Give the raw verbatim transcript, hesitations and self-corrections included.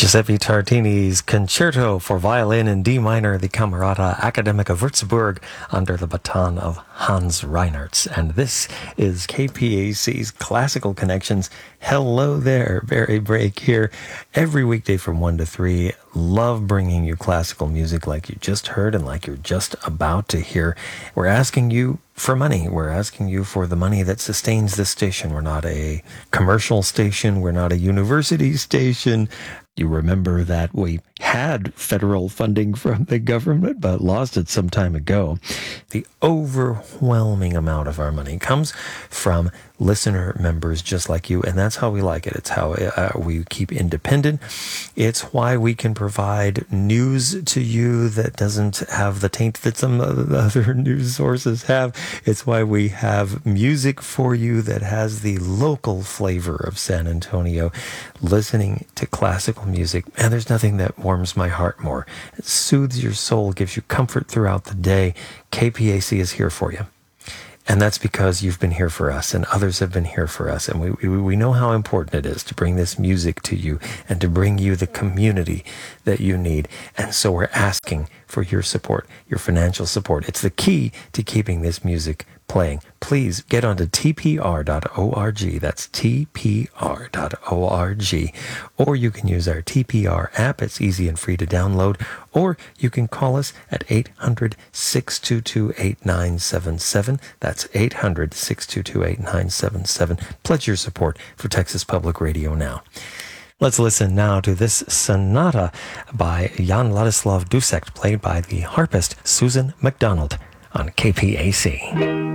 Giuseppe Tartini's Concerto for Violin in D minor, the Camerata Academica Würzburg, under the baton of Hans Reinertz. And this is K P A C's Classical Connections. Hello there, Barry Brake here. Every weekday from one to three, love bringing you classical music like you just heard and like you're just about to hear. We're asking you for money. We're asking you for the money that sustains this station. We're not a commercial station. We're not a university station. You remember that we had federal funding from the government, but lost it some time ago. The overwhelming amount of our money comes from listener members just like you, and that's how we like it. It's how uh, we keep independent. It's why we can provide news to you that doesn't have the taint that some other news sources have. It's why we have music for you that has the local flavor of San Antonio. Listening to classical music, and there's nothing that warms my heart more. It soothes your soul, gives you comfort throughout the day. K P A C is here for you. And that's because you've been here for us, and others have been here for us. And we, we we know how important it is to bring this music to you and to bring you the community that you need. And so we're asking for your support, your financial support. It's the key to keeping this music playing. Please get onto T P R dot org. That's T P R dot org. Or you can use our T P R app. It's easy and free to download. Or you can call us at eight hundred, six two two, eight nine seven seven. That's eight hundred, six two two, eight nine seven seven. Pledge your support for Texas Public Radio now. Let's listen now to this sonata by Jan Ladislav Dussek, played by the harpist Susan McDonald on K P A C.